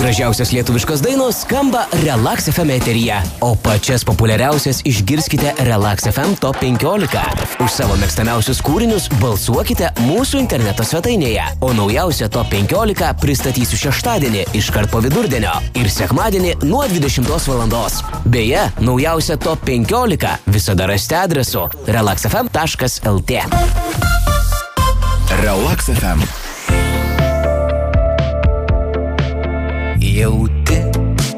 gražiausios lietuviškos dainos skamba Relax FM eteryje, o pačias populiariausias išgirskite Relax FM Top 15. Už savo mėgstamiausius kūrinius balsuokite mūsų interneto svetainėje, o naujausią Top 15 pristatysiu šeštadienį iškart po vidurdienio ir sekmadienį nuo 20 valandos. Beje, naujausią Top 15 visada rasite adresu relaxfm.lt. Relax FM. Jauti